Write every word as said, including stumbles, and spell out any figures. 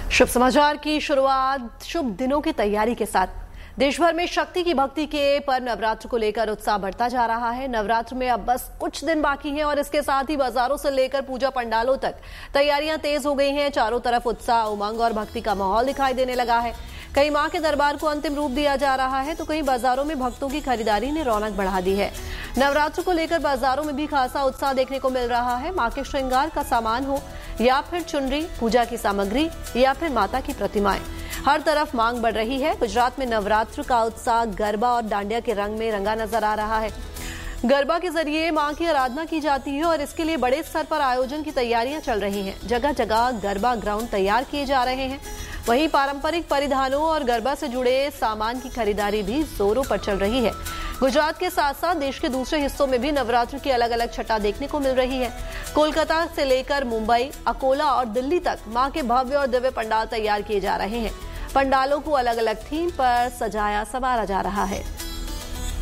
शुभ समाचार की शुरुआत शुभ दिनों की तैयारी के साथ। देश भर में शक्ति की भक्ति के पर्व नवरात्र को लेकर उत्साह बढ़ता जा रहा है। नवरात्र में अब बस कुछ दिन बाकी हैं और इसके साथ ही बाजारों से लेकर पूजा पंडालों तक तैयारियां तेज हो गई हैं। चारों तरफ उत्साह, उमंग और भक्ति का माहौल दिखाई देने लगा है। कहीं मां के दरबार को अंतिम रूप दिया जा रहा है तो कहीं बाजारों में भक्तों की खरीदारी ने रौनक बढ़ा दी है। नवरात्र को लेकर बाजारों में भी खासा उत्साह देखने को मिल रहा है। मां के श्रृंगार का सामान हो या फिर चुनरी, पूजा की सामग्री या फिर माता की प्रतिमाएं, हर तरफ मांग बढ़ रही है। गुजरात में नवरात्र का उत्साह गरबा और डांडिया के रंग में रंगा नजर आ रहा है। गरबा के जरिए मां की आराधना की जाती है और इसके लिए बड़े स्तर पर आयोजन की तैयारियां चल रही हैं। जगह जगह गरबा ग्राउंड तैयार किए जा रहे हैं। वहीं पारंपरिक परिधानों और गरबा से जुड़े सामान की खरीदारी भी जोरों पर चल रही है। गुजरात के साथ साथ देश के दूसरे हिस्सों में भी नवरात्र की अलग अलग छटा देखने को मिल रही है। कोलकाता से लेकर मुंबई, अकोला और दिल्ली तक मां के भव्य और दिव्य पंडाल तैयार किए जा रहे हैं। पंडालों को अलग अलग थीम पर सजाया संवारा जा रहा है।